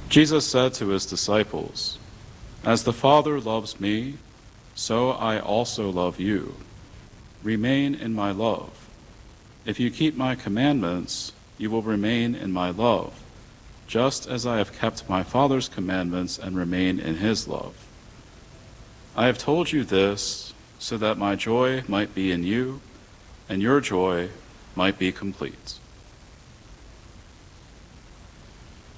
Jesus said to his disciples, "As the Father loves me, so I also love you. Remain in my love. If you keep my commandments, you will remain in my love, just as I have kept my Father's commandments and remain in his love. I have told you this so that my joy might be in you and your joy might be complete."